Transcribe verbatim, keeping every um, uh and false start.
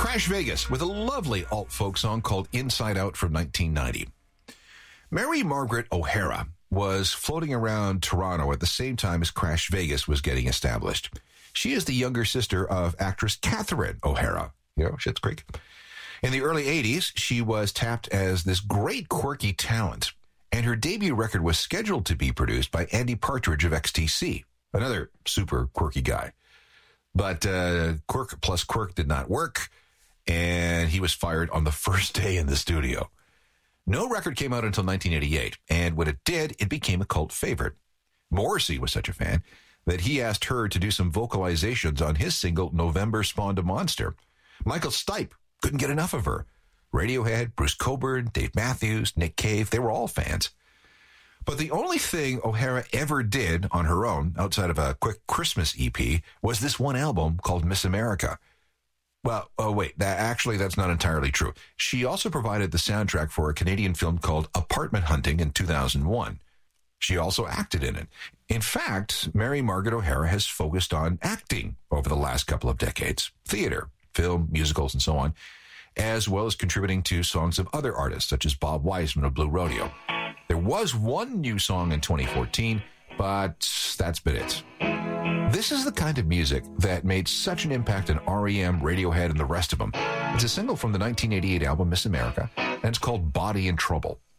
Crash Vegas with a lovely alt-folk song called Inside Out from nineteen ninety. Mary Margaret O'Hara was floating around Toronto at the same time as Crash Vegas was getting established. She is the younger sister of actress Catherine O'Hara. You know, Schitt's Creek. In the early eighties, she was tapped as this great quirky talent, and her debut record was scheduled to be produced by Andy Partridge of X T C, another super quirky guy. But uh, quirk plus quirk did not work, and he was fired on the first day in the studio. No record came out until nineteen eighty-eight, and when it did, it became a cult favorite. Morrissey was such a fan that he asked her to do some vocalizations on his single November Spawned a Monster. Michael Stipe couldn't get enough of her. Radiohead, Bruce Cockburn, Dave Matthews, Nick Cave, they were all fans. But the only thing O'Hara ever did on her own, outside of a quick Christmas E P, was this one album called Miss America. Well, oh wait, that actually that's not entirely true. She also provided the soundtrack for a Canadian film called Apartment Hunting in two thousand one. She also acted in it. In fact, Mary Margaret O'Hara has focused on acting over the last couple of decades. Theater, film, musicals, and so on, as well as contributing to songs of other artists, such as Bob Wiseman of Blue Rodeo. There was one new song in twenty fourteen, but that's been it. This is the kind of music that made such an impact on R E M, Radiohead, and the rest of them. It's a single from the nineteen eighty-eight album Miss America, and it's called Body in Trouble.